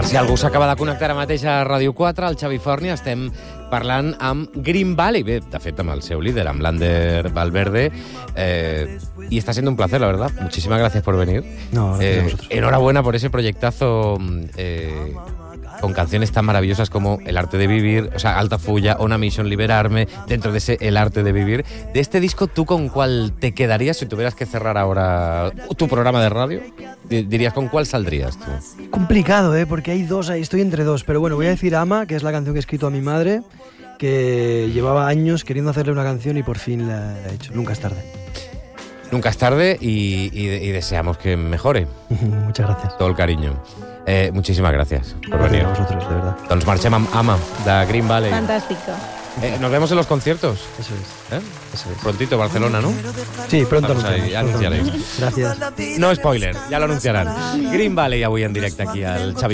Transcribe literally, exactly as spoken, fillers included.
Per si algú s'acaba de connectar ara mateix a Ràdio quatre, al Xavi Forni, estem parlant amb Green Valley, bé, de fet amb el seu líder, amb l'Ander Valverde, eh, y está siendo un placer, la verdad. Muchísimas gracias por venir. No, gracias eh, a vosotros. Enhorabuena por ese proyectazo eh, con canciones tan maravillosas como El arte de vivir, o sea, Altafulla, Una misión liberarme, dentro de ese El arte de vivir. De este disco, ¿tú con cuál te quedarías si tuvieras que cerrar ahora tu programa de radio? Dirías, ¿con cuál saldrías tú? Complicado, ¿eh? Porque hay dos ahí, estoy entre dos. Pero bueno, voy a decir Ama, que es la canción que he escrito a mi madre, que llevaba años queriendo hacerle una canción y por fin la he hecho. Nunca es tarde. Nunca es tarde y, y, y deseamos que mejore. Muchas gracias. Todo el cariño. Eh, muchísimas gracias por Gracias venir. a vosotros, de verdad. Doncs marxem amb Ama, de Green Valley. Fantástico. Eh, nos vemos en los conciertos. Eso es. ¿Eh? Eso es. Prontito, Barcelona, ¿no? Sí, pronto Vamos ahí, anunciaremos, pronto anunciaréis. anunciaremos. Gracias. No spoiler, ya lo anunciarán. Green Valley avui en directe aquí al Xavi